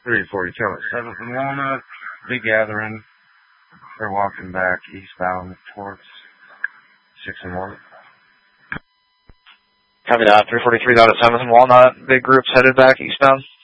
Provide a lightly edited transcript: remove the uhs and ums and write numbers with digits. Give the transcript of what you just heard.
342 at 7th and Walnut. Big gathering. They're walking back eastbound towards 6th and Walnut. Copy that. 343 out at 7th and Walnut. Big groups headed back eastbound.